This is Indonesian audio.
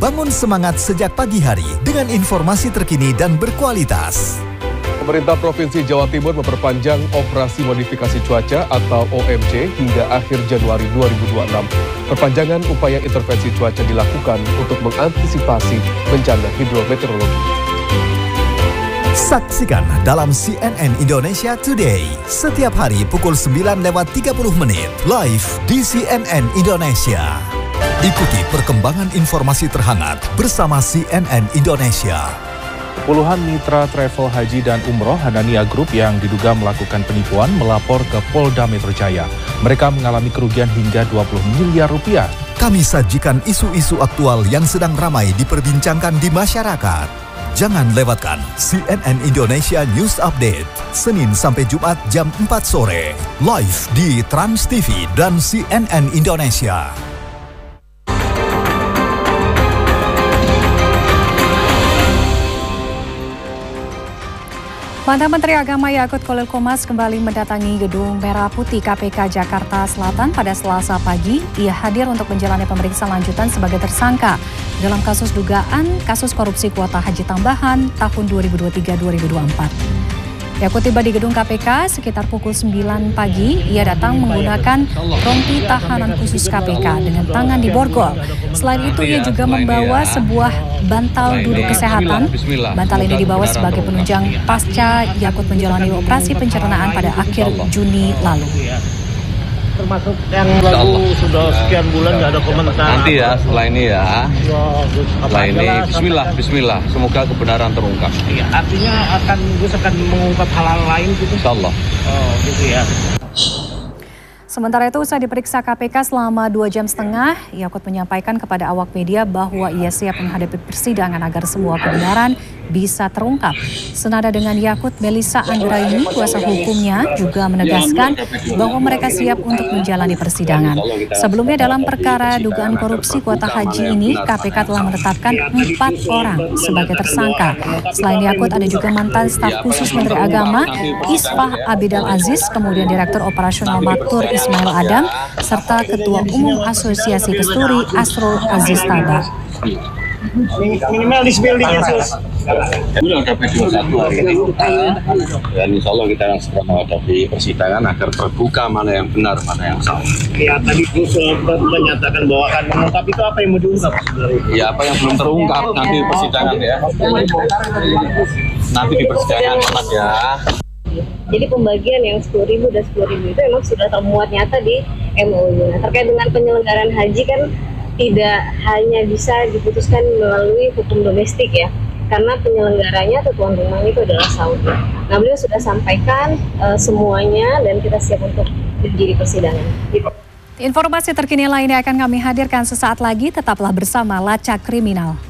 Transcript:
Bangun semangat sejak pagi hari dengan informasi terkini dan berkualitas. Pemerintah Provinsi Jawa Timur memperpanjang operasi modifikasi cuaca atau OMC hingga akhir Januari 2026. Perpanjangan upaya intervensi cuaca dilakukan untuk mengantisipasi bencana hidrometeorologi. Saksikan dalam CNN Indonesia Today setiap hari pukul 9:30 live di CNN Indonesia. Ikuti perkembangan informasi terhangat bersama CNN Indonesia. Puluhan mitra travel haji dan umroh Hanania Group yang diduga melakukan penipuan melapor ke Polda Metro Jaya. Mereka mengalami kerugian hingga 20 miliar rupiah. Kami sajikan isu-isu aktual yang sedang ramai diperbincangkan di masyarakat. Jangan lewatkan CNN Indonesia News Update, Senin sampai Jumat jam 4 sore, live di Trans TV dan CNN Indonesia. Mantan Menteri Agama Yakut Khalil Qomas kembali mendatangi Gedung Merah Putih KPK Jakarta Selatan pada Selasa pagi. Ia hadir untuk menjalani pemeriksaan lanjutan sebagai tersangka dalam kasus dugaan kasus korupsi kuota haji tambahan tahun 2023-2024. Yakut tiba di gedung KPK sekitar pukul 9 pagi. Ia datang menggunakan rompi tahanan khusus KPK dengan tangan di borgol. Selain itu, ia juga membawa sebuah bantal duduk kesehatan. Bantal ini dibawa sebagai penunjang pasca Yakut menjalani operasi pencernaan pada akhir Juni lalu. Termasuk yang lalu sudah sekian bulan nggak ada komentar. Nanti ya setelah ini ya. Setelah ini Bismillah. Semoga kebenaran terungkap. Iya, artinya Gus akan mengungkap hal-hal lain gitu. Insyaallah. Oh gitu ya. Sementara itu, usai diperiksa KPK selama 2,5 jam, Yakut menyampaikan kepada awak media bahwa ia siap menghadapi persidangan agar semua kebenaran bisa terungkap. Senada dengan Yakut, Melissa Anggraini, kuasa hukumnya, juga menegaskan bahwa mereka siap untuk menjalani persidangan. Sebelumnya dalam perkara dugaan korupsi kuota haji ini, KPK telah menetapkan 4 orang sebagai tersangka. Selain Yakut, ada juga mantan staf khusus Menteri Agama, Isfah Abidal Aziz, kemudian Direktur Operasional Maktur Ismail Adam, serta Ketua Umum Asosiasi Kesturi Asrul Aziz Taba. Minimal di spillingnya sus. Sudah menghadapi 21 hari ini dan insya Allah kita akan segera menghadapi persidangan agar terbuka mana yang benar, mana yang salah. Ya tadi Gus menyatakan bahwa akan mengungkap itu apa yang mau diungkap sebenarnya? Ya apa yang belum terungkap nanti di persidangan ya. Nanti di persidangan Mas ya. Jadi pembagian yang 10.000 dan 10.000 itu memang sudah termuat nyata di MOU. Nah, terkait dengan penyelenggaraan haji kan tidak hanya bisa diputuskan melalui hukum domestik ya, karena penyelenggaranya atau tuan rumah itu adalah Saudi. Nah, beliau sudah sampaikan semuanya dan kita siap untuk berdiri persidangan. Informasi terkini lainnya akan kami hadirkan sesaat lagi, tetaplah bersama Lacak Kriminal.